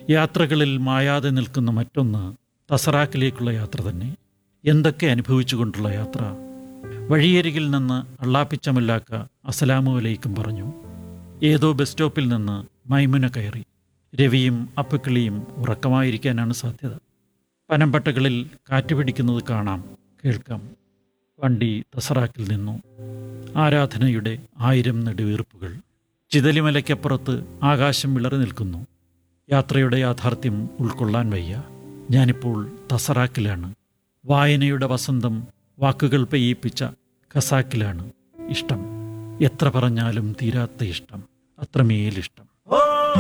യാത്രകളിൽ മായാതെ നിൽക്കുന്ന മറ്റൊന്ന് തസറാക്കിലേക്കുള്ള യാത്ര തന്നെ. എന്തൊക്കെ അനുഭവിച്ചുകൊണ്ടുള്ള യാത്ര! വഴിയരികിൽ നിന്ന് അള്ളാപ്പിച്ചമല്ലാക്ക അസ്സലാമു അലൈക്കും പറഞ്ഞു. ഏതോ ബസ് സ്റ്റോപ്പിൽ നിന്ന് മൈമുന കയറി. രവിയും അപ്പക്കിളിയും ഉറക്കമായിരിക്കാനാണ് സാധ്യത. പനമ്പട്ടകളിൽ കാറ്റ് പിടിക്കുന്നത് കാണാം, കേൾക്കാം. വണ്ടി തസറാക്കിൽ നിന്നു. ആരാധനയുടെ 1000 നെടുവീർപ്പുകൾ. ചിതലിമലയ്ക്കപ്പുറത്ത് ആകാശം വിളറി നിൽക്കുന്നു. യാത്രയുടെ യാഥാർത്ഥ്യം ഉൾക്കൊള്ളാൻ വയ്യ. ഞാനിപ്പോൾ തസറാക്കിലാണ്. വായനയുടെ വസന്തം വാക്കുകൾ പെയ്യിപ്പിച്ച ഖസാക്കിലാണ്. ഇഷ്ടം, എത്ര പറഞ്ഞാലും തീരാത്ത ഇഷ്ടം, അത്രമേലിഷ്ടം.